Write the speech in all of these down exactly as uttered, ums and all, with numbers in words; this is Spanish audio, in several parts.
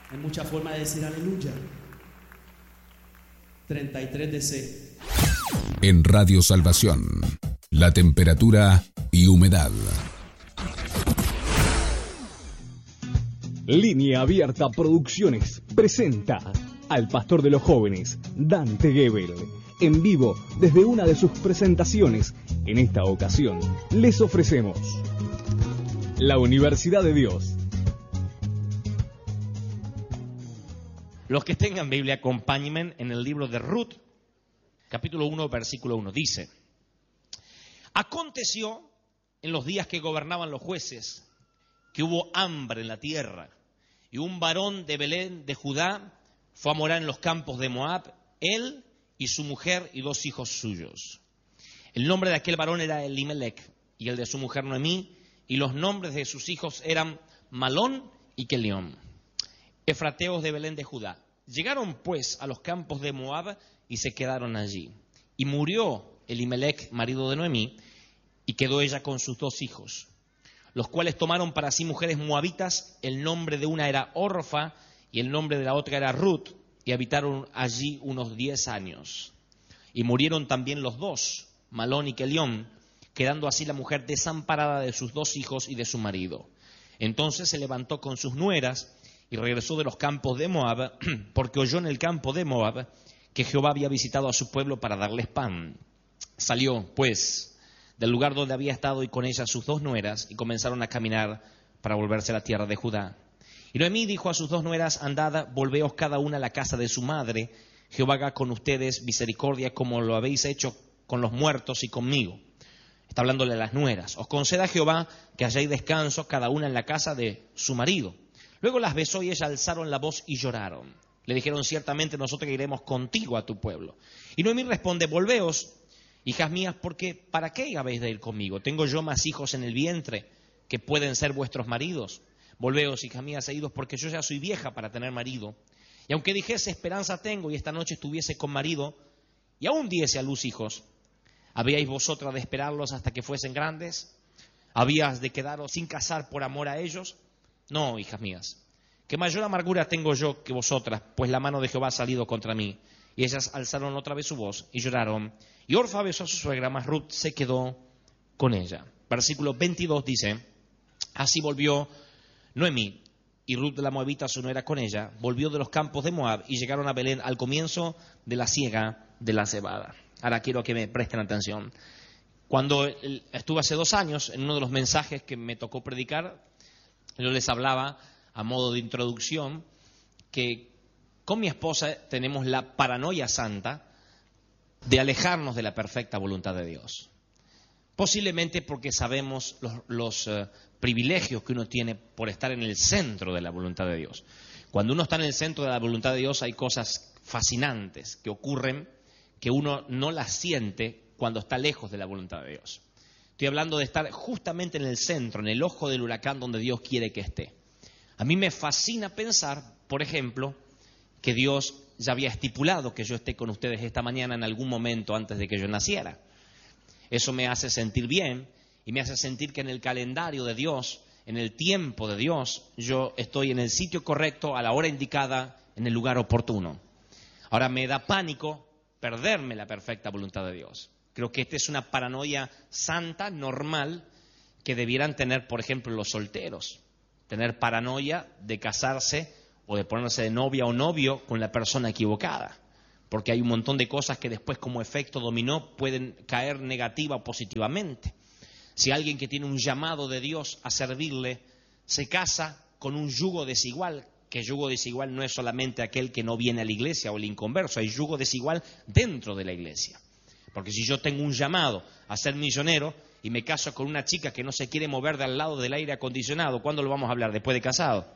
Hay muchas formas de decir aleluya. treinta y tres de C. En Radio Salvación, la temperatura y humedad. Línea Abierta Producciones presenta al pastor de los jóvenes, Dante Gebel, en vivo desde una de sus presentaciones. En esta ocasión les ofrecemos la Universidad de Dios. Los que tengan Biblia, acompáñenme en el libro de Ruth, capítulo uno, versículo uno. Dice: aconteció en los días que gobernaban los jueces, que hubo hambre en la tierra, y un varón de Belén de Judá fue a morar en los campos de Moab, él y su mujer y dos hijos suyos. El nombre de aquel varón era Elimelech, y el de su mujer Noemí, y los nombres de sus hijos eran Malón y Kelión, efrateos de Belén de Judá. Llegaron pues a los campos de Moab y se quedaron allí. Y murió Elimelech, marido de Noemí, y quedó ella con sus dos hijos, los cuales tomaron para sí mujeres moabitas. El nombre de una era Orfa y el nombre de la otra era Ruth, y habitaron allí unos diez años. Y murieron también los dos, Malón y Kelión, quedando así la mujer desamparada de sus dos hijos y de su marido. Entonces se levantó con sus nueras y regresó de los campos de Moab, porque oyó en el campo de Moab que Jehová había visitado a su pueblo para darles pan. Salió, pues, del lugar donde había estado y con ella sus dos nueras, y comenzaron a caminar para volverse a la tierra de Judá. Y Noemí dijo a sus dos nueras: andad, volveos cada una a la casa de su madre. Jehová haga con ustedes misericordia como lo habéis hecho con los muertos y conmigo. Está hablándole a las nueras. Os conceda Jehová que hayáis descanso cada una en la casa de su marido. Luego las besó y ellas alzaron la voz y lloraron. Le dijeron: ciertamente nosotros iremos contigo a tu pueblo. Y Noemí responde: volveos, hijas mías, porque ¿para qué habéis de ir conmigo? ¿Tengo yo más hijos en el vientre que pueden ser vuestros maridos? Volveos, hijas mías, e idos, porque yo ya soy vieja para tener marido. Y aunque dijese: esperanza tengo, y esta noche estuviese con marido, y aún diese a luz hijos, ¿habíais vosotras de esperarlos hasta que fuesen grandes? ¿Habías de quedaros sin casar por amor a ellos? No, hijas mías, que mayor amargura tengo yo que vosotras, pues la mano de Jehová ha salido contra mí. Y ellas alzaron otra vez su voz y lloraron. Y Orfa besó a su suegra, mas Ruth se quedó con ella. Versículo veintidós dice: así volvió Noemí, y Ruth la moabita, su nuera, con ella, volvió de los campos de Moab, y llegaron a Belén al comienzo de la siega de la cebada. Ahora quiero que me presten atención. Cuando estuve hace dos años, en uno de los mensajes que me tocó predicar, yo les hablaba a modo de introducción que con mi esposa tenemos la paranoia santa de alejarnos de la perfecta voluntad de Dios. Posiblemente porque sabemos los, los uh, privilegios que uno tiene por estar en el centro de la voluntad de Dios. Cuando uno está en el centro de la voluntad de Dios hay cosas fascinantes que ocurren que uno no las siente cuando está lejos de la voluntad de Dios. Estoy hablando de estar justamente en el centro, en el ojo del huracán donde Dios quiere que esté. A mí me fascina pensar, por ejemplo, que Dios ya había estipulado que yo esté con ustedes esta mañana en algún momento antes de que yo naciera. Eso me hace sentir bien y me hace sentir que en el calendario de Dios, en el tiempo de Dios, yo estoy en el sitio correcto, a la hora indicada, en el lugar oportuno. Ahora me da pánico perderme la perfecta voluntad de Dios. Creo que esta es una paranoia santa, normal, que debieran tener, por ejemplo, los solteros. Tener paranoia de casarse o de ponerse de novia o novio con la persona equivocada. Porque hay un montón de cosas que después, como efecto dominó, pueden caer negativa o positivamente. Si alguien que tiene un llamado de Dios a servirle se casa con un yugo desigual, que yugo desigual no es solamente aquel que no viene a la iglesia o el inconverso, hay yugo desigual dentro de la iglesia. Porque si yo tengo un llamado a ser misionero y me caso con una chica que no se quiere mover de al lado del aire acondicionado, ¿cuándo lo vamos a hablar? ¿Después de casado?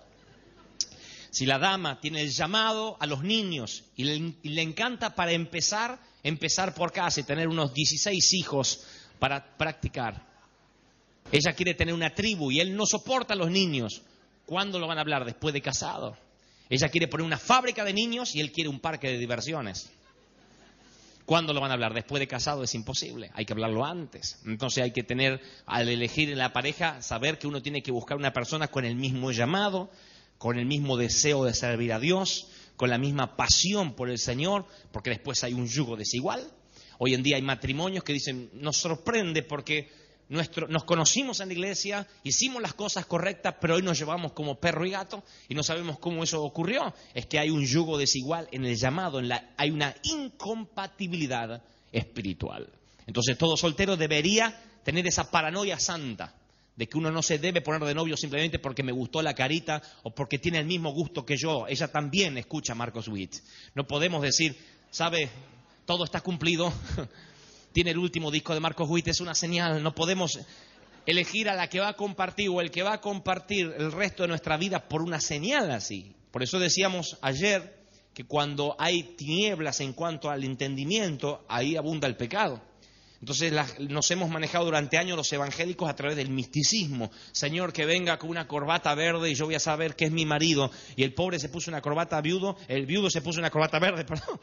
Si la dama tiene el llamado a los niños y le, y le encanta para empezar, empezar por casa y tener unos dieciséis hijos para practicar. Ella quiere tener una tribu y él no soporta a los niños. ¿Cuándo lo van a hablar? Después de casado. Ella quiere poner una fábrica de niños y él quiere un parque de diversiones. ¿Cuándo lo van a hablar? Después de casado es imposible, hay que hablarlo antes. Entonces hay que tener, al elegir en la pareja, saber que uno tiene que buscar una persona con el mismo llamado, con el mismo deseo de servir a Dios, con la misma pasión por el Señor, porque después hay un yugo desigual. Hoy en día hay matrimonios que dicen, nos sorprende porque nuestro, nos conocimos en la iglesia, hicimos las cosas correctas, pero hoy nos llevamos como perro y gato y no sabemos cómo eso ocurrió. Es que hay un yugo desigual en el llamado, en la, hay una incompatibilidad espiritual. Entonces todo soltero debería tener esa paranoia santa de que uno no se debe poner de novio simplemente porque me gustó la carita o porque tiene el mismo gusto que yo. Ella también escucha Marcos Witt. No podemos decir, ¿sabe? Todo está cumplido. Tiene el último disco de Marcos Witt, es una señal. No podemos elegir a la que va a compartir o el que va a compartir el resto de nuestra vida por una señal así. Por eso decíamos ayer que cuando hay tinieblas en cuanto al entendimiento, ahí abunda el pecado. Entonces la, nos hemos manejado durante años los evangélicos a través del misticismo. Señor, que venga con una corbata verde y yo voy a saber que es mi marido. Y el pobre se puso una corbata viudo, el viudo se puso una corbata verde, perdón.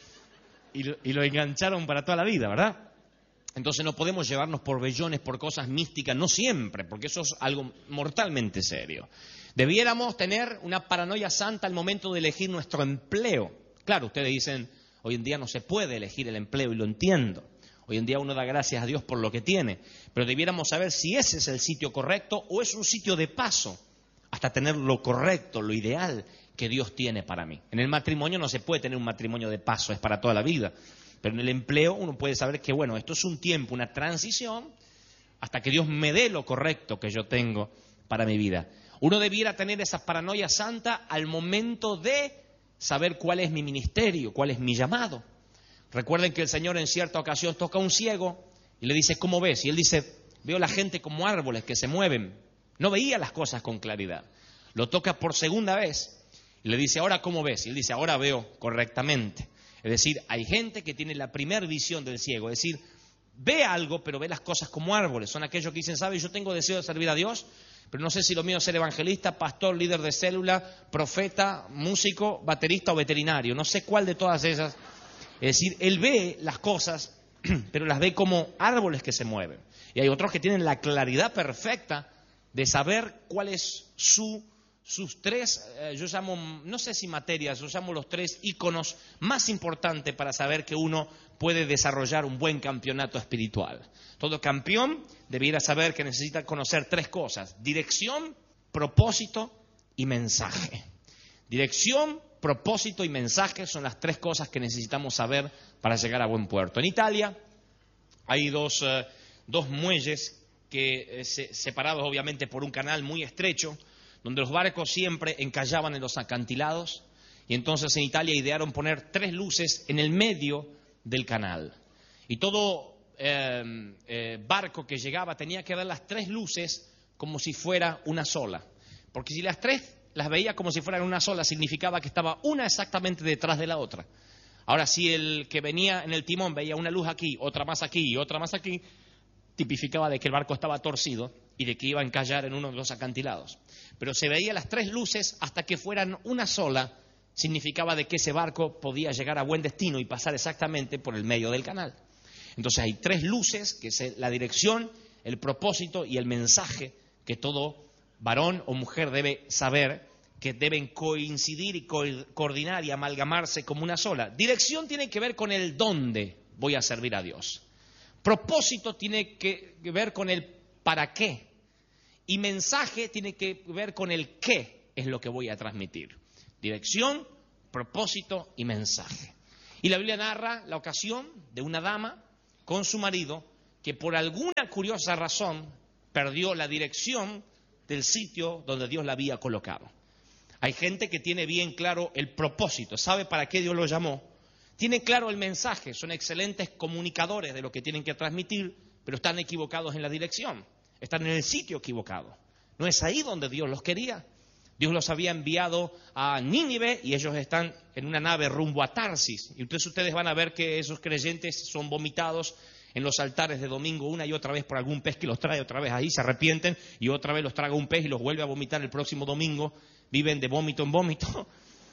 Y lo, y lo engancharon para toda la vida, ¿verdad? Entonces no podemos llevarnos por vellones, por cosas místicas, no siempre, porque eso es algo mortalmente serio. Debiéramos tener una paranoia santa al momento de elegir nuestro empleo. Claro, ustedes dicen, hoy en día no se puede elegir el empleo y lo entiendo. Hoy en día uno da gracias a Dios por lo que tiene, pero debiéramos saber si ese es el sitio correcto o es un sitio de paso hasta tener lo correcto, lo ideal que Dios tiene para mí. En el matrimonio no se puede tener un matrimonio de paso, es para toda la vida, pero en el empleo uno puede saber que bueno, esto es un tiempo, una transición hasta que Dios me dé lo correcto que yo tengo para mi vida. Uno debiera tener esa paranoia santa al momento de saber cuál es mi ministerio, cuál es mi llamado. Recuerden que el Señor en cierta ocasión toca a un ciego y le dice, ¿cómo ves? Y él dice, veo la gente como árboles que se mueven. No veía las cosas con claridad. Lo toca por segunda vez y le dice, ¿ahora cómo ves? Y él dice, ahora veo correctamente. Es decir, hay gente que tiene la primer visión del ciego. Es decir, ve algo, pero ve las cosas como árboles. Son aquellos que dicen, ¿sabe? Yo tengo deseo de servir a Dios, pero no sé si lo mío es ser evangelista, pastor, líder de célula, profeta, músico, baterista o veterinario. No sé cuál de todas esas. Es decir, él ve las cosas, pero las ve como árboles que se mueven. Y hay otros que tienen la claridad perfecta de saber cuál es su, sus tres, eh, yo llamo, no sé si materias, yo llamo los tres íconos más importantes para saber que uno puede desarrollar un buen campeonato espiritual. Todo campeón debiera saber que necesita conocer tres cosas: dirección, propósito y mensaje. Dirección, propósito y mensaje son las tres cosas que necesitamos saber para llegar a buen puerto. En Italia hay dos, uh, dos muelles que, eh, se, separados obviamente por un canal muy estrecho, donde los barcos siempre encallaban en los acantilados, y entonces en Italia idearon poner tres luces en el medio del canal. Y todo eh, eh, barco que llegaba tenía que ver las tres luces como si fuera una sola, porque si las tres las veía como si fueran una sola, significaba que estaba una exactamente detrás de la otra. Ahora, si el que venía en el timón veía una luz aquí, otra más aquí y otra más aquí, tipificaba de que el barco estaba torcido y de que iba a encallar en uno de los acantilados. Pero se veía las tres luces hasta que fueran una sola, significaba de que ese barco podía llegar a buen destino y pasar exactamente por el medio del canal. Entonces hay tres luces, que es la dirección, el propósito y el mensaje que todo varón o mujer debe saber, que deben coincidir y co- coordinar y amalgamarse como una sola. Dirección tiene que ver con el dónde voy a servir a Dios. Propósito tiene que ver con el para qué. Y mensaje tiene que ver con el qué es lo que voy a transmitir. Dirección, propósito y mensaje. Y la Biblia narra la ocasión de una dama con su marido que por alguna curiosa razón perdió la dirección del sitio donde Dios la había colocado. Hay gente que tiene bien claro el propósito, sabe para qué Dios lo llamó, tiene claro el mensaje, son excelentes comunicadores de lo que tienen que transmitir, pero están equivocados en la dirección, están en el sitio equivocado. No es ahí donde Dios los quería. Dios los había enviado a Nínive y ellos están en una nave rumbo a Tarsis. Y entonces ustedes van a ver que esos creyentes son vomitados en los altares de domingo una y otra vez por algún pez que los trae otra vez ahí, se arrepienten y otra vez los traga un pez y los vuelve a vomitar el próximo domingo. Viven de vómito en vómito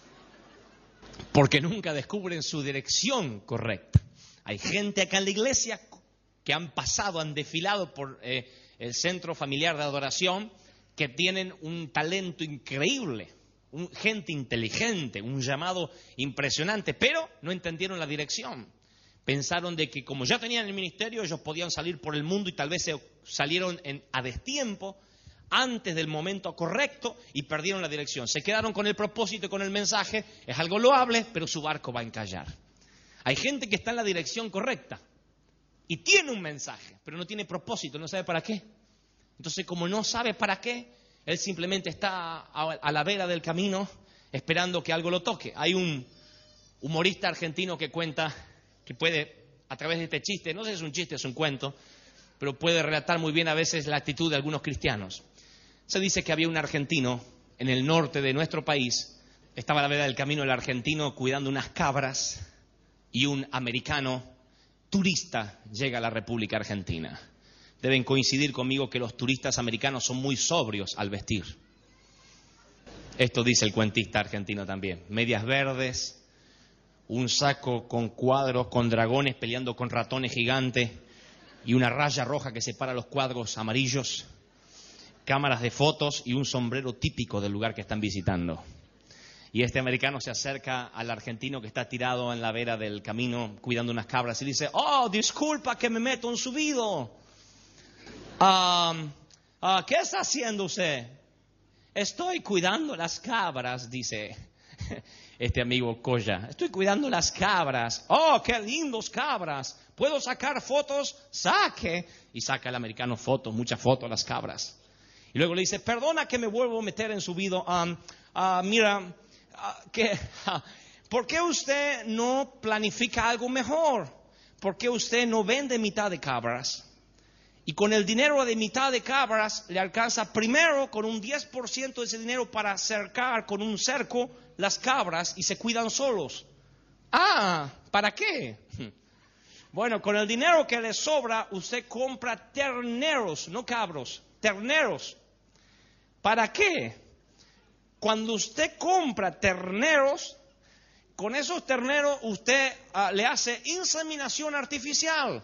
porque nunca descubren su dirección correcta. Hay gente acá en la iglesia que han pasado, han desfilado por eh, el centro familiar de adoración, que tienen un talento increíble, un, gente inteligente, un llamado impresionante, pero no entendieron la dirección. Pensaron de que como ya tenían el ministerio, ellos podían salir por el mundo y tal vez se salieron en, a destiempo, antes del momento correcto, y perdieron la dirección. Se quedaron con el propósito y con el mensaje, es algo loable, pero su barco va a encallar. Hay gente que está en la dirección correcta y tiene un mensaje, pero no tiene propósito, no sabe para qué. Entonces, como no sabe para qué, él simplemente está a, a la vera del camino esperando que algo lo toque. Hay un humorista argentino que cuenta, que puede, a través de este chiste, no sé si es un chiste, es un cuento, pero puede relatar muy bien a veces la actitud de algunos cristianos. Se dice que había un argentino en el norte de nuestro país, estaba a la vera del camino el argentino cuidando unas cabras, y un americano turista llega a la República Argentina. Deben coincidir conmigo que los turistas americanos son muy sobrios al vestir. Esto dice el cuentista argentino también. Medias verdes, un saco con cuadros, con dragones peleando con ratones gigantes y una raya roja que separa los cuadros amarillos, cámaras de fotos y un sombrero típico del lugar que están visitando. Y este americano se acerca al argentino que está tirado en la vera del camino cuidando unas cabras y dice: oh, disculpa que me meto en subido. Uh, uh, ¿Qué está haciendo usted? Estoy cuidando las cabras, dice este amigo Colla. Estoy cuidando las cabras. Oh, qué lindos cabras. ¿Puedo sacar fotos? Saque. Y saca el americano fotos, muchas fotos de las cabras. Y luego le dice: perdona que me vuelvo a meter en subido. Um, uh, mira... Uh, que, uh, ¿por qué usted no planifica algo mejor? ¿Por qué usted no vende mitad de cabras? Y con el dinero de mitad de cabras le alcanza primero con un diez por ciento de ese dinero para cercar con un cerco las cabras y se cuidan solos. Ah, ¿para qué? Bueno, con el dinero que le sobra usted compra terneros, no cabros, terneros. ¿Para qué? Cuando usted compra terneros, con esos terneros usted uh, le hace inseminación artificial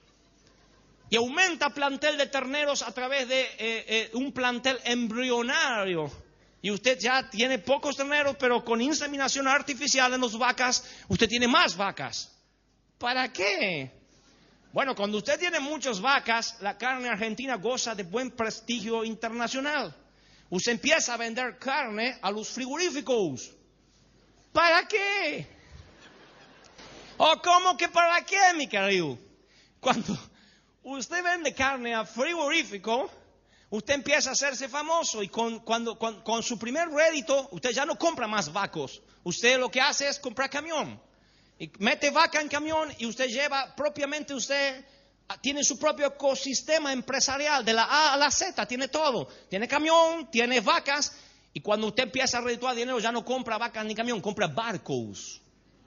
y aumenta plantel de terneros a través de eh, eh, un plantel embrionario. Y usted ya tiene pocos terneros, pero con inseminación artificial en las vacas, usted tiene más vacas. ¿Para qué? Bueno, cuando usted tiene muchas vacas, la carne argentina goza de buen prestigio internacional. Usted empieza a vender carne a los frigoríficos. ¿Para qué? ¿O cómo que para qué, mi querido? Cuando usted vende carne a frigorífico, usted empieza a hacerse famoso y con, cuando, con, con su primer rédito, usted ya no compra más vacos. Usted lo que hace es comprar camión. Y mete vaca en camión y usted lleva propiamente usted... Tiene su propio ecosistema empresarial, de la A a la Z, tiene todo. Tiene camión, tiene vacas, y cuando usted empieza a redituar dinero ya no compra vacas ni camión, compra barcos.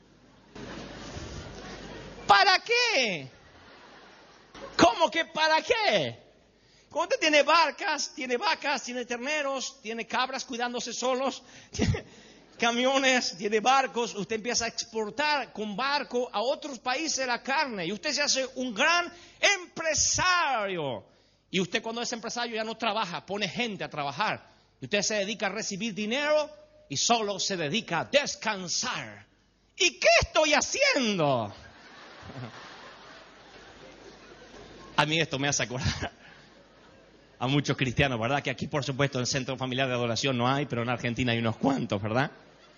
¿Para qué? ¿Cómo que para qué? Cuando usted tiene barcas, tiene vacas, tiene terneros, tiene cabras cuidándose solos, tiene camiones, tiene barcos, usted empieza a exportar con barco a otros países la carne y usted se hace un gran empresario. Y usted cuando es empresario ya no trabaja, pone gente a trabajar. Y usted se dedica a recibir dinero y solo se dedica a descansar. ¿Y qué estoy haciendo? A mí esto me hace acordar a muchos cristianos, ¿verdad? Que aquí, por supuesto, en el centro familiar de adoración no hay, pero en Argentina hay unos cuantos, ¿verdad?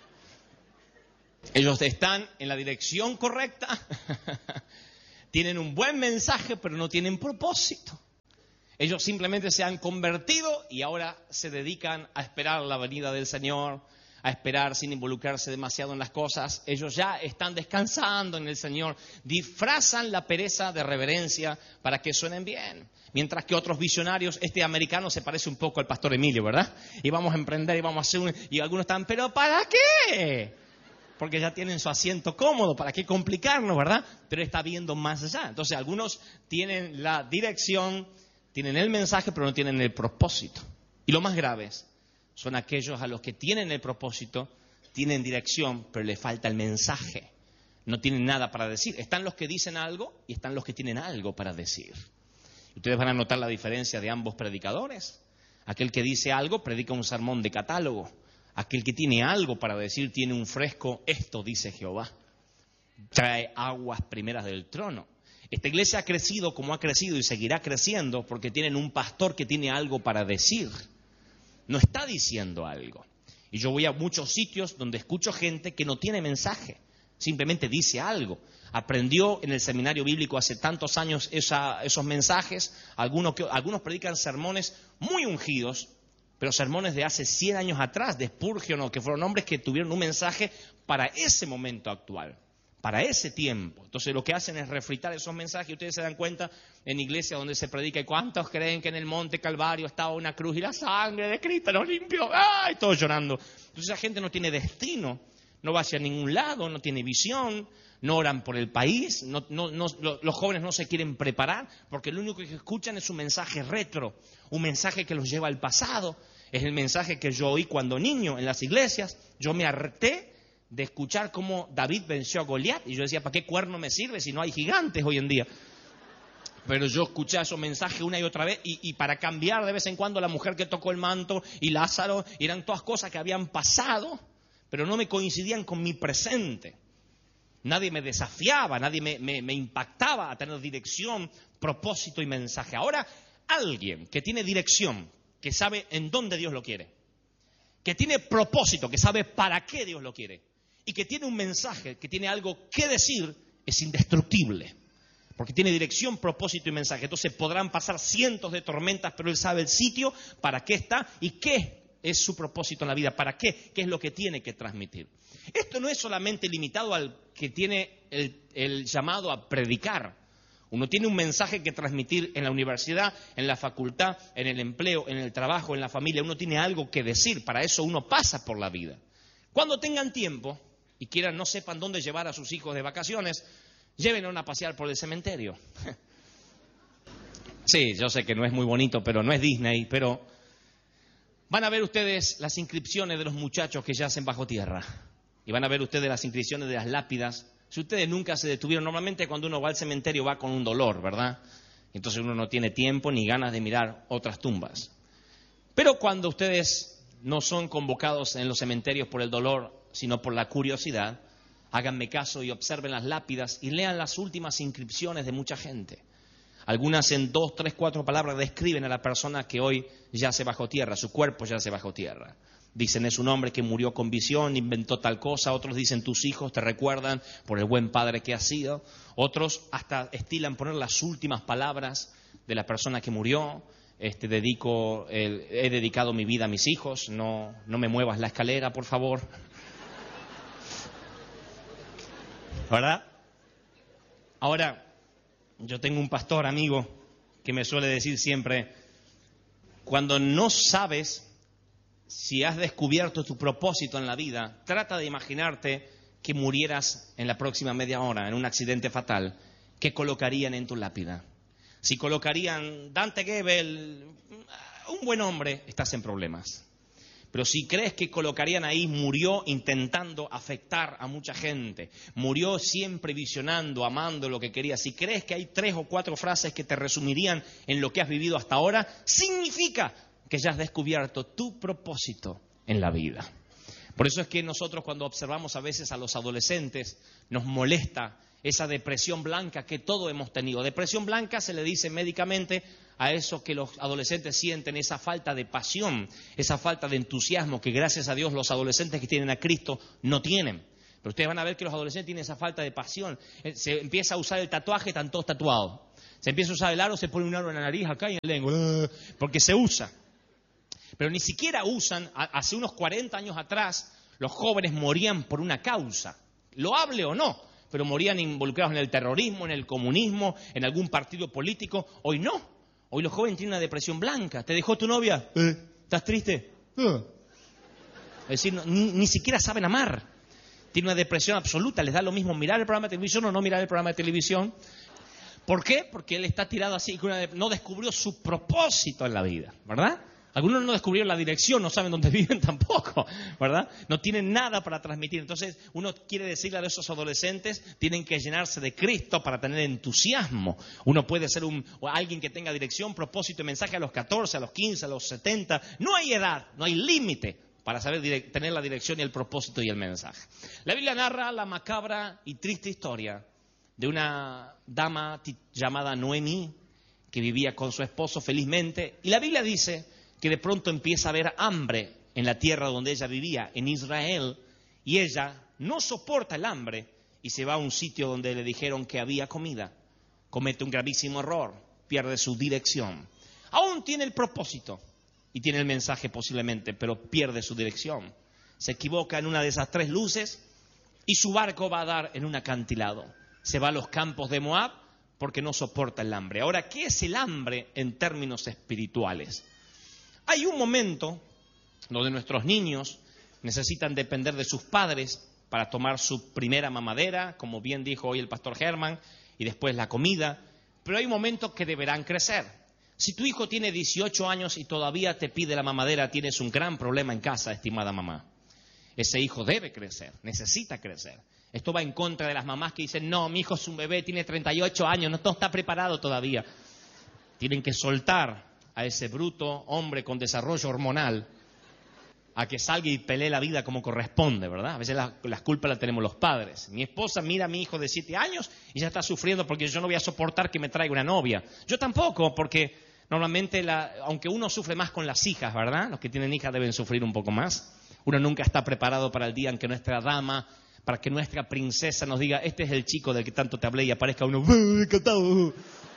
Ellos están en la dirección correcta, tienen un buen mensaje, pero no tienen propósito. Ellos simplemente se han convertido y ahora se dedican a esperar la venida del Señor, a esperar sin involucrarse demasiado en las cosas. Ellos ya están descansando en el Señor, disfrazan la pereza de reverencia para que suenen bien. Mientras que otros visionarios, este americano se parece un poco al pastor Emilio, ¿verdad? Y vamos a emprender y vamos a hacer un... Y algunos están, ¿pero para qué? Porque ya tienen su asiento cómodo, ¿para qué complicarnos, verdad? Pero está viendo más allá. Entonces algunos tienen la dirección, tienen el mensaje, pero no tienen el propósito. Y lo más grave es, son aquellos a los que tienen el propósito, tienen dirección, pero le falta el mensaje. No tienen nada para decir. Están los que dicen algo y están los que tienen algo para decir. Ustedes van a notar la diferencia de ambos predicadores. Aquel que dice algo predica un sermón de catálogo. Aquel que tiene algo para decir tiene un fresco, esto dice Jehová. Trae aguas primeras del trono. Esta iglesia ha crecido como ha crecido y seguirá creciendo porque tienen un pastor que tiene algo para decir. No está diciendo algo. Y yo voy a muchos sitios donde escucho gente que no tiene mensaje, simplemente dice algo. Aprendió en el seminario bíblico hace tantos años esa, esos mensajes. Algunos, que, algunos predican sermones muy ungidos, pero sermones de hace cien años atrás, de Spurgeon, o que fueron hombres que tuvieron un mensaje para ese momento actual, para ese tiempo. Entonces lo que hacen es refritar esos mensajes y ustedes se dan cuenta en iglesias donde se predica y cuántos creen que en el monte Calvario estaba una cruz y la sangre de Cristo nos limpió, ¡ay! Todos llorando. Entonces la gente no tiene destino, no va hacia ningún lado, no tiene visión, no oran por el país, no, no, no, los jóvenes no se quieren preparar porque lo único que escuchan es un mensaje retro, un mensaje que los lleva al pasado. Es el mensaje que yo oí cuando niño en las iglesias. Yo me harté de escuchar cómo David venció a Goliat y yo decía, ¿para qué cuerno me sirve si no hay gigantes hoy en día? Pero yo escuché esos mensajes una y otra vez y, y para cambiar de vez en cuando la mujer que tocó el manto y Lázaro, eran todas cosas que habían pasado, pero no me coincidían con mi presente. Nadie me desafiaba, nadie me, me, me impactaba a tener dirección, propósito y mensaje. Ahora, alguien que tiene dirección, que sabe en dónde Dios lo quiere, que tiene propósito, que sabe para qué Dios lo quiere, y que tiene un mensaje, que tiene algo que decir, es indestructible. Porque tiene dirección, propósito y mensaje. Entonces podrán pasar cientos de tormentas, pero él sabe el sitio, para qué está y qué es su propósito en la vida, para qué, qué es lo que tiene que transmitir. Esto no es solamente limitado al que tiene el, el llamado a predicar. Uno tiene un mensaje que transmitir en la universidad, en la facultad, en el empleo, en el trabajo, en la familia. Uno tiene algo que decir, para eso uno pasa por la vida. Cuando tengan tiempo y quieran, no sepan dónde llevar a sus hijos de vacaciones, llévenlos a pasear por el cementerio. Sí, yo sé que no es muy bonito, pero no es Disney, pero van a ver ustedes las inscripciones de los muchachos que yacen bajo tierra. Y van a ver ustedes las inscripciones de las lápidas. Si ustedes nunca se detuvieron, normalmente cuando uno va al cementerio va con un dolor, ¿verdad? Entonces uno no tiene tiempo ni ganas de mirar otras tumbas. Pero cuando ustedes no son convocados en los cementerios por el dolor, sino por la curiosidad, háganme caso y observen las lápidas y lean las últimas inscripciones de mucha gente. Algunas en dos, tres, cuatro palabras describen a la persona que hoy yace bajo tierra, su cuerpo yace bajo tierra. Dicen, es un hombre que murió con visión, inventó tal cosa. Otros dicen, tus hijos te recuerdan por el buen padre que has sido. Otros hasta estilan poner las últimas palabras de la persona que murió. Este, dedico, el, he dedicado mi vida a mis hijos, no, no me muevas la escalera, por favor. ¿Verdad? Ahora, yo tengo un pastor amigo que me suele decir siempre, cuando no sabes si has descubierto tu propósito en la vida, trata de imaginarte que murieras en la próxima media hora en un accidente fatal. ¿Qué colocarían en tu lápida? Si colocarían Dante Gebel, un buen hombre, estás en problemas. Pero si crees que colocarían ahí, murió intentando afectar a mucha gente, murió siempre visionando, amando lo que quería. Si crees que hay tres o cuatro frases que te resumirían en lo que has vivido hasta ahora, significa que ya has descubierto tu propósito en la vida. Por eso es que nosotros cuando observamos a veces a los adolescentes nos molesta esa depresión blanca que todos hemos tenido. Depresión blanca se le dice médicamente a eso que los adolescentes sienten, esa falta de pasión, esa falta de entusiasmo que gracias a Dios los adolescentes que tienen a Cristo no tienen. Pero ustedes van a ver que los adolescentes tienen esa falta de pasión. Se empieza a usar el tatuaje, están todos tatuados. Se empieza a usar el aro, se pone un aro en la nariz, acá y en la lengua, porque se usa. Pero ni siquiera usan, hace unos cuarenta años atrás, los jóvenes morían por una causa, lo hable o no, pero morían involucrados en el terrorismo, en el comunismo, en algún partido político. Hoy no, hoy los jóvenes tienen una depresión blanca. ¿Te dejó tu novia? ¿Eh? ¿Estás triste? ¿Eh? Es decir, no, ni, ni siquiera saben amar. Tienen una depresión absoluta, les da lo mismo mirar el programa de televisión o no mirar el programa de televisión. ¿Por qué? Porque él está tirado así, no descubrió su propósito en la vida, ¿verdad? Algunos no descubrieron la dirección, no saben dónde viven tampoco, ¿verdad? No tienen nada para transmitir. Entonces, uno quiere decirle a esos adolescentes, tienen que llenarse de Cristo para tener entusiasmo. Uno puede ser un, alguien que tenga dirección, propósito y mensaje a los catorce, a los quince, a los setenta. No hay edad, no hay límite para saber direct- tener la dirección y el propósito y el mensaje. La Biblia narra la macabra y triste historia de una dama t- llamada Noemí, que vivía con su esposo felizmente, y la Biblia dice que de pronto empieza a haber hambre en la tierra donde ella vivía, en Israel, y ella no soporta el hambre y se va a un sitio donde le dijeron que había comida. Comete un gravísimo error, pierde su dirección. Aún tiene el propósito y tiene el mensaje posiblemente, pero pierde su dirección. Se equivoca en una de esas tres luces y su barco va a dar en un acantilado. Se va a los campos de Moab porque no soporta el hambre. Ahora, ¿qué es el hambre en términos espirituales? Hay un momento donde nuestros niños necesitan depender de sus padres para tomar su primera mamadera, como bien dijo hoy el pastor Germán, y después la comida, pero hay un momento que deberán crecer. Si tu hijo tiene dieciocho años y todavía te pide la mamadera, tienes un gran problema en casa, estimada mamá. Ese hijo debe crecer, necesita crecer. Esto va en contra de las mamás que dicen, no, mi hijo es un bebé, tiene treinta y ocho años, no está preparado todavía. Tienen que soltar a ese bruto hombre con desarrollo hormonal a que salga y pelee la vida como corresponde, ¿verdad? A veces las la culpas las tenemos los padres. Mi esposa mira a mi hijo de siete años y ya está sufriendo porque yo no voy a soportar que me traiga una novia. Yo tampoco, porque normalmente, la, aunque uno sufre más con las hijas, ¿verdad? Los que tienen hijas deben sufrir un poco más. Uno nunca está preparado para el día en que nuestra dama, para que nuestra princesa nos diga, este es el chico del que tanto te hablé, y aparezca uno, encantado.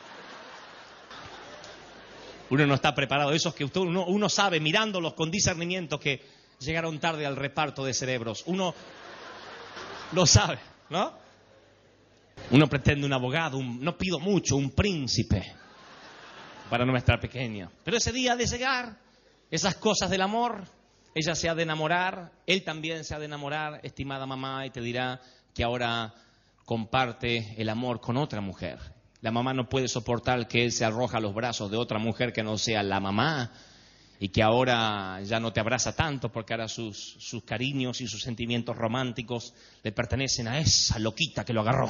Uno no está preparado. Esos que uno, uno sabe, mirándolos con discernimiento, que llegaron tarde al reparto de cerebros. Uno lo sabe, ¿no? Uno pretende un abogado, un, no pido mucho, un príncipe para nuestra pequeña. Pero ese día de llegar, esas cosas del amor, ella se ha de enamorar, él también se ha de enamorar, estimada mamá, y te dirá que ahora comparte el amor con otra mujer. La mamá no puede soportar que él se arroja a los brazos de otra mujer que no sea la mamá y que ahora ya no te abraza tanto porque ahora sus, sus cariños y sus sentimientos románticos le pertenecen a esa loquita que lo agarró.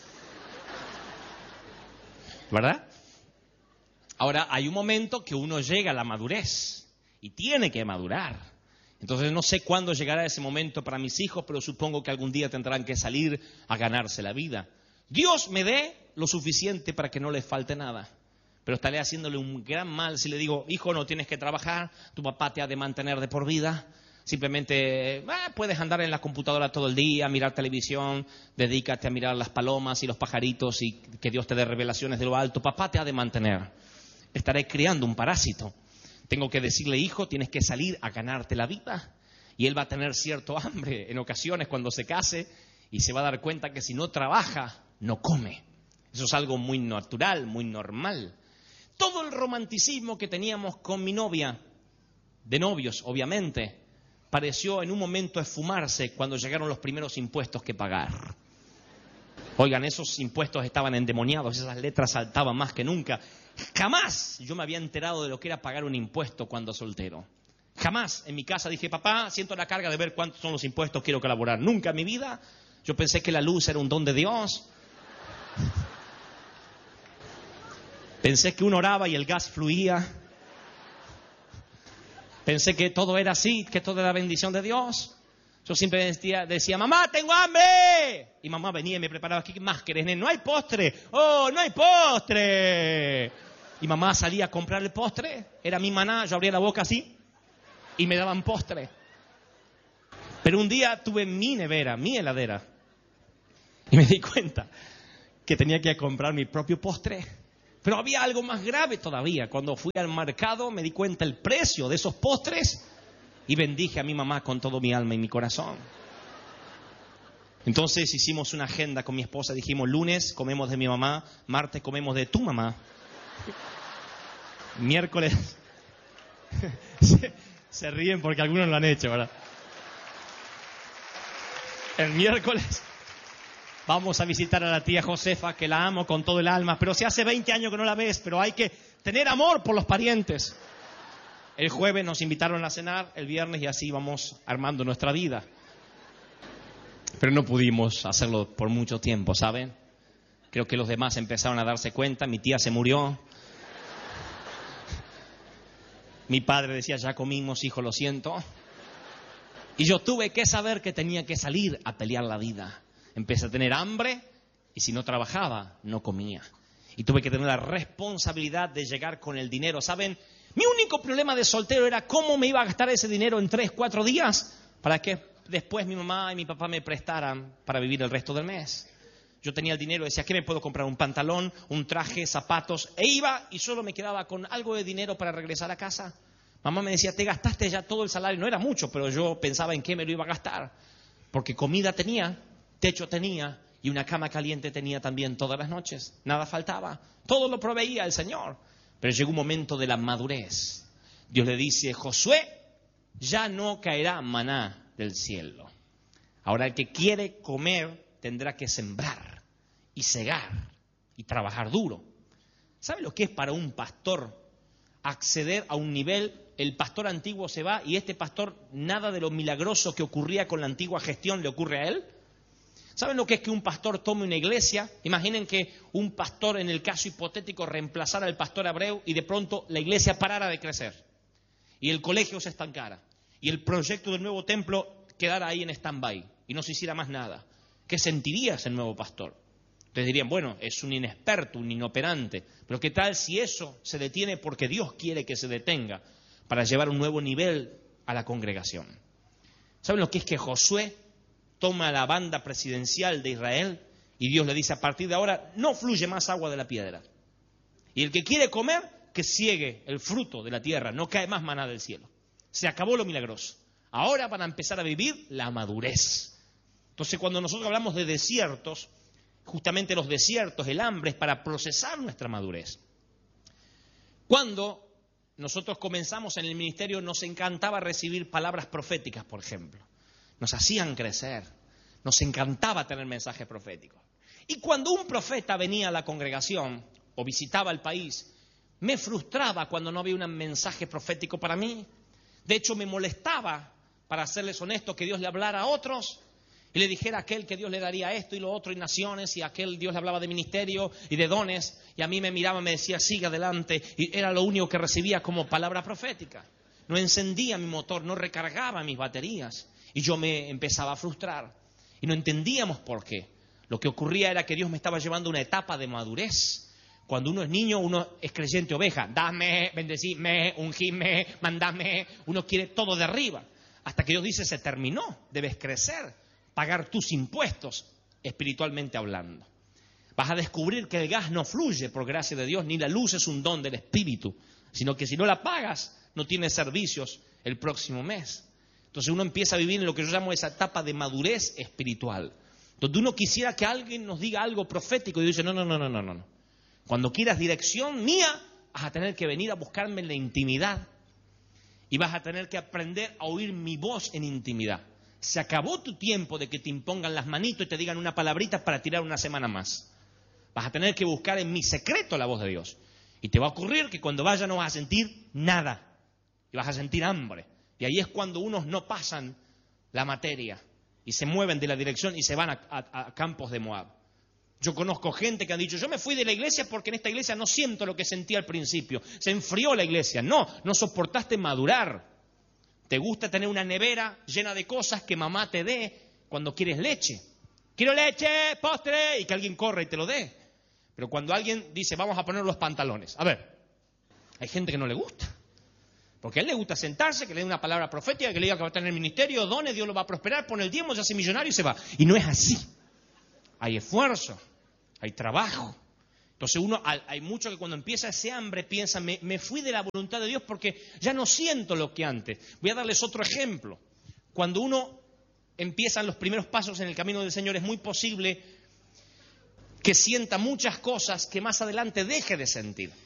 ¿Verdad? Ahora, hay un momento que uno llega a la madurez y tiene que madurar. Entonces, no sé cuándo llegará ese momento para mis hijos, pero supongo que algún día tendrán que salir a ganarse la vida. Dios me dé lo suficiente para que no les falte nada. Pero estaré haciéndole un gran mal si le digo, hijo, no tienes que trabajar, tu papá te ha de mantener de por vida. Simplemente eh, puedes andar en la computadora todo el día, mirar televisión, dedícate a mirar las palomas y los pajaritos y que Dios te dé revelaciones de lo alto. Papá te ha de mantener. Estaré criando un parásito. Tengo que decirle, hijo, tienes que salir a ganarte la vida. Y él va a tener cierto hambre en ocasiones cuando se case y se va a dar cuenta que si no trabaja, no come. Eso es algo muy natural, muy normal. Todo el romanticismo que teníamos con mi novia, de novios obviamente, pareció en un momento esfumarse cuando llegaron los primeros impuestos que pagar. Oigan, esos impuestos estaban endemoniados, esas letras saltaban más que nunca. Jamás yo me había enterado de lo que era pagar un impuesto cuando soltero. Jamás en mi casa dije, papá, siento la carga de ver cuántos son los impuestos, quiero colaborar. Nunca en mi vida. Yo pensé que la luz era un don de Dios. Pensé que uno oraba y el gas fluía. Pensé que todo era así, que todo era bendición de Dios. Yo siempre decía, decía, mamá, tengo hambre. Y mamá venía y me preparaba, ¿qué más querés, nene? No hay postre. Oh, no hay postre. Y mamá salía a comprar el postre. Era mi maná, yo abría la boca así y me daban postre. Pero un día tuve mi nevera, mi heladera. Y me di cuenta que tenía que comprar mi propio postre. Pero había algo más grave todavía. Cuando fui al mercado me di cuenta el precio de esos postres y bendije a mi mamá con todo mi alma y mi corazón. Entonces hicimos una agenda con mi esposa. Dijimos, lunes comemos de mi mamá, martes comemos de tu mamá. Miércoles... se, se ríen porque algunos lo han hecho, ¿verdad? El miércoles... vamos a visitar a la tía Josefa, que la amo con todo el alma, pero si hace veinte años que no la ves, pero hay que tener amor por los parientes. El jueves nos invitaron a cenar, el viernes, y así vamos armando nuestra vida. Pero no pudimos hacerlo por mucho tiempo, ¿saben? Creo que los demás empezaron a darse cuenta, mi tía se murió. Mi padre decía, ya comimos, hijo, lo siento. Y yo tuve que saber que tenía que salir a pelear la vida. Empecé a tener hambre y si no trabajaba, no comía. Y tuve que tener la responsabilidad de llegar con el dinero. ¿Saben? Mi único problema de soltero era cómo me iba a gastar ese dinero en tres, cuatro días para que después mi mamá y mi papá me prestaran para vivir el resto del mes. Yo tenía el dinero y decía, ¿qué me puedo comprar? Un pantalón, un traje, zapatos. E iba y solo me quedaba con algo de dinero para regresar a casa. Mamá me decía, te gastaste ya todo el salario. No era mucho, pero yo pensaba en qué me lo iba a gastar. Porque comida tenía, techo tenía y una cama caliente tenía también todas las noches. Nada faltaba. Todo lo proveía el Señor. Pero llegó un momento de la madurez. Dios le dice, Josué, ya no caerá maná del cielo. Ahora el que quiere comer tendrá que sembrar y segar y trabajar duro. ¿Sabe lo que es para un pastor acceder a un nivel? El pastor antiguo se va y este pastor, nada de lo milagroso que ocurría con la antigua gestión le ocurre a él. ¿Saben lo que es que un pastor tome una iglesia? Imaginen que un pastor, en el caso hipotético, reemplazara al pastor Abreu y de pronto la iglesia parara de crecer y el colegio se estancara y el proyecto del nuevo templo quedara ahí en stand-by y no se hiciera más nada. ¿Qué sentiría ese nuevo pastor? Ustedes dirían, bueno, es un inexperto, un inoperante, pero ¿qué tal si eso se detiene porque Dios quiere que se detenga para llevar un nuevo nivel a la congregación? ¿Saben lo que es que Josué toma la banda presidencial de Israel y Dios le dice, a partir de ahora no fluye más agua de la piedra? Y el que quiere comer, que ciegue el fruto de la tierra, no cae más maná del cielo. Se acabó lo milagroso. Ahora van a empezar a vivir la madurez. Entonces, cuando nosotros hablamos de desiertos, justamente los desiertos, el hambre, es para procesar nuestra madurez. Cuando nosotros comenzamos en el ministerio, nos encantaba recibir palabras proféticas, por ejemplo. Nos hacían crecer, nos encantaba tener mensajes proféticos. Y cuando un profeta venía a la congregación o visitaba el país, me frustraba cuando no había un mensaje profético para mí. De hecho, me molestaba, para serles honestos, que Dios le hablara a otros y le dijera a aquel que Dios le daría esto y lo otro y naciones, y a aquel Dios le hablaba de ministerio y de dones, y a mí me miraba y me decía, sigue adelante, y era lo único que recibía como palabra profética. No encendía mi motor, no recargaba mis baterías, y yo me empezaba a frustrar, y no entendíamos por qué. Lo que ocurría era que Dios me estaba llevando a una etapa de madurez. Cuando uno es niño, uno es creyente oveja, dame, bendecime, ungime, mandame, uno quiere todo de arriba, hasta que Dios dice, se terminó, debes crecer, pagar tus impuestos, espiritualmente hablando. Vas a descubrir que el gas no fluye por gracia de Dios, ni la luz es un don del Espíritu, sino que si no la pagas, no tienes servicios el próximo mes. Entonces uno empieza a vivir en lo que yo llamo esa etapa de madurez espiritual, donde uno quisiera que alguien nos diga algo profético y dice, no, no, no, no, no, no. Cuando quieras dirección mía, vas a tener que venir a buscarme en la intimidad y vas a tener que aprender a oír mi voz en intimidad. Se acabó tu tiempo de que te impongan las manitos y te digan una palabrita para tirar una semana más. Vas a tener que buscar en mi secreto la voz de Dios. Y te va a ocurrir que cuando vayas no vas a sentir nada. Y vas a sentir hambre. Y ahí es cuando unos no pasan la materia. Y se mueven de la dirección y se van a, a, a campos de Moab. Yo conozco gente que ha dicho, yo me fui de la iglesia porque en esta iglesia no siento lo que sentía al principio. Se enfrió la iglesia. No, no soportaste madurar. ¿Te gusta tener una nevera llena de cosas que mamá te dé cuando quieres leche? Quiero leche, postre, y que alguien corra y te lo dé. Pero cuando alguien dice, vamos a poner los pantalones. A ver, hay gente que no le gusta. Porque a él le gusta sentarse, que le dé una palabra profética, que le diga que va a tener ministerio, dones, Dios lo va a prosperar, pone el diezmo, se hace millonario y se va. Y no es así. Hay esfuerzo, hay trabajo. Entonces uno, hay mucho que cuando empieza ese hambre piensa, me, me fui de la voluntad de Dios porque ya no siento lo que antes. Voy a darles otro ejemplo. Cuando uno empieza los primeros pasos en el camino del Señor, es muy posible que sienta muchas cosas que más adelante deje de sentir.